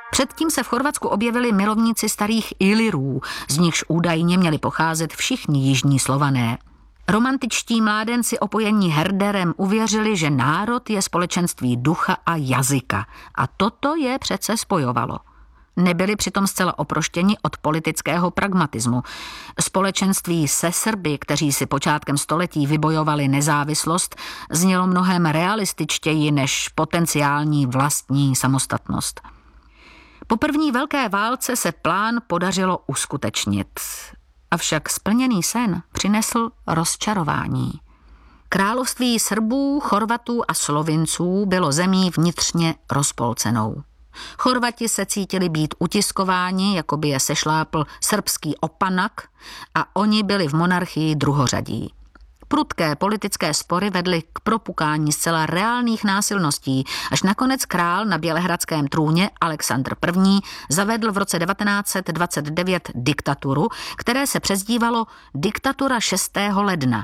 Předtím se v Chorvatsku objevili milovníci starých Ilirů, z nichž údajně měli pocházet všichni jižní Slované. Romantičtí mládenci opojení herderem uvěřili, že národ je společenství ducha a jazyka a toto je přece spojovalo. Nebyli přitom zcela oproštěni od politického pragmatismu. Společenství se Srby, kteří si počátkem století vybojovali nezávislost, znělo mnohem realističtěji než potenciální vlastní samostatnost. Po první velké válce se plán podařilo uskutečnit. Avšak splněný sen přinesl rozčarování. Království Srbů, Chorvatů a Slovinců bylo zemí vnitřně rozpolcenou. Chorvati se cítili být utiskováni, jako by je sešlápl srbský opanak, a oni byli v monarchii druhořadí. Prudké politické spory vedly k propukání zcela reálných násilností, až nakonec král na bělehradském trůně Alexandr I. zavedl v roce 1929 diktaturu, které se přezdívalo Diktatura 6. ledna.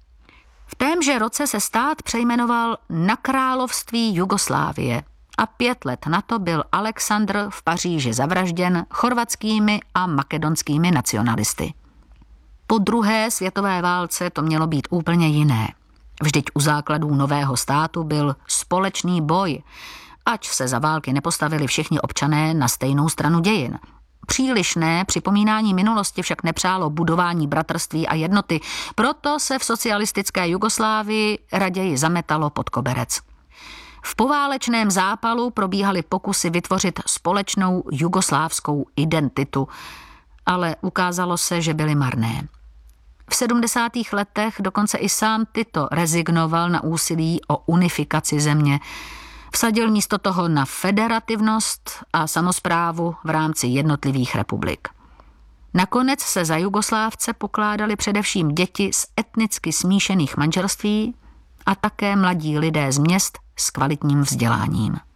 V témže roce se stát přejmenoval na Království Jugoslávie a 5 let na to byl Alexandr v Paříži zavražděn chorvatskými a makedonskými nacionalisty. Po druhé světové válce to mělo být úplně jiné. Vždyť u základů nového státu byl společný boj, ač se za války nepostavili všichni občané na stejnou stranu dějin. Přílišné připomínání minulosti však nepřálo budování bratrství a jednoty, proto se v socialistické Jugoslávii raději zametalo pod koberec. V poválečném zápalu probíhaly pokusy vytvořit společnou jugoslávskou identitu, ale ukázalo se, že byly marné. V 70. letech dokonce i sám Tito rezignoval na úsilí o unifikaci země. Vsadil místo toho na federativnost a samosprávu v rámci jednotlivých republik. Nakonec se za Jugoslávce pokládali především děti z etnicky smíšených manželství a také mladí lidé z měst s kvalitním vzděláním.